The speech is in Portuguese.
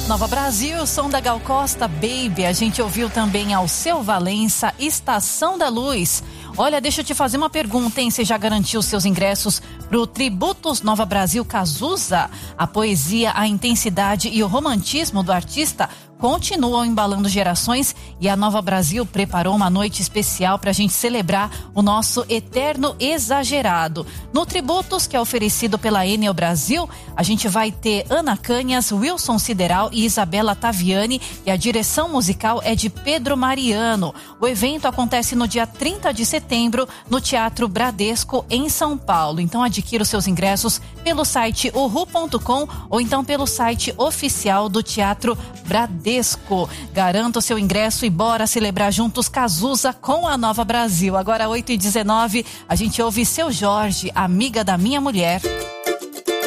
Nova Brasil, o som da Gal Costa, Baby. A gente ouviu também Alceu Valença, Estação da Luz. Olha, deixa eu te fazer uma pergunta, hein? Você já garantiu seus ingressos pro Tributos Nova Brasil Cazuza? A poesia, a intensidade e o romantismo do artista continuam embalando gerações e a Nova Brasil preparou uma noite especial para a gente celebrar o nosso eterno exagerado. No Tributos, que é oferecido pela Enel Brasil, a gente vai ter Ana Canhas, Wilson Sideral e Isabela Taviani, e a direção musical é de Pedro Mariano. O evento acontece no dia 30 de setembro no Teatro Bradesco, em São Paulo. Então adquira os seus ingressos pelo site uhu.com ou então pelo site oficial do Teatro Bradesco. Garanta o seu ingresso e bora celebrar juntos Cazuza com a Nova Brasil. Agora 8h19, a gente ouve Seu Jorge, Amiga da Minha Mulher.